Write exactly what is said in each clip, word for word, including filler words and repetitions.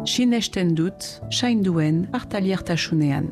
sinesten dut, sainduen hartaliertasunean.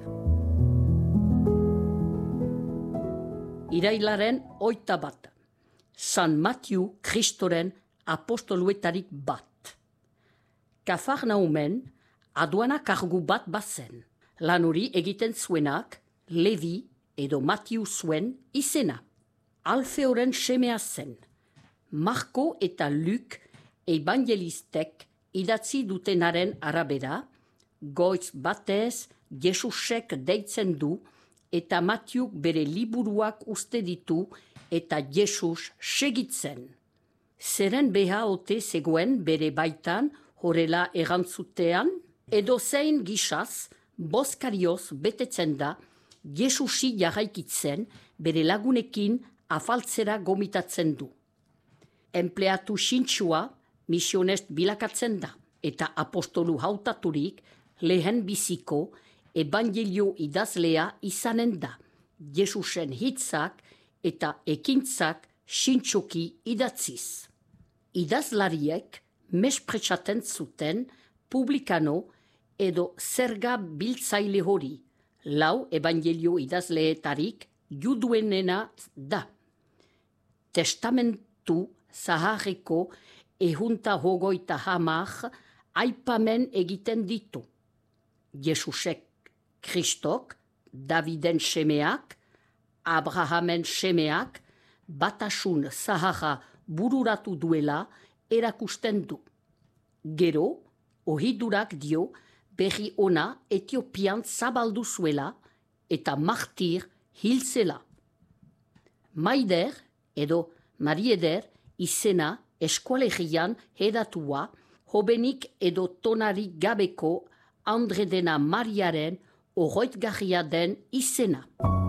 Irailaren oita bat. San Matiu Kristoren apostoluetarik bat. Kafarnaumen aduana kargu bat bazen. Lan hori egiten zuenak Levi edo Matiu zuen izena. Alfeoren semea zen. Marko eta Luk evangelistek idatzi dutenaren arabera, goiz batez Jesusek deitzen du eta Matiuk bere liburuak uste ditu eta Jesus segitzen. Zeren beha ote zegoen bere baitan horrela erantzutean, edo zein gisaz boskarioz betetzen da Jesusi jarraikitzen bere lagunekin afaltzera gomitatzen du. Enpleatu sintsua misionest bilakatzen da eta apostolu hautaturik lehen biziko evangelio idazlea izanen da, Jesusen hitzak eta ekintzak sintsuki idatziz. Idazlariek mespretsaten zuten publikano edo zerga biltzaile hori, lau evangelio idazleetarik juduenena da. Testamentu zaharreko ehunta hogoita hamar aipamen egiten ditu. Jesusek Kristok, Daviden semeak, Abrahamen semeak, batasun zaharra bururatu duela erakusten du. Gero, ohidurak dio berri ona Etiopian zabaldu zuela eta martir hilzela. Maider edo Marieder izena eskualegian hedatua hobenik edo tonarik gabeko Andre dena Mariaren oroitgarria den izena.